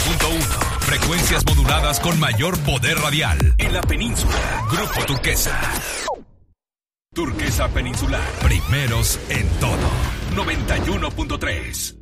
91.1. Frecuencias moduladas con mayor poder radial. En la península, Grupo Turquesa. Turquesa Peninsular. Primeros en todo. 91.3.